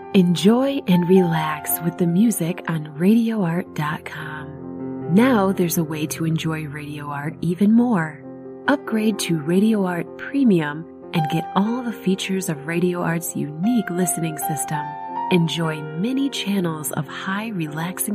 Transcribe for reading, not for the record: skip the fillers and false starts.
Enjoy and relax with the music on RadioArt.com. Now there's a way to enjoy Radio Art even more. Upgrade to Radio Art Premium and get all the features of Radio Art's unique listening system. Enjoy many channels of high relaxing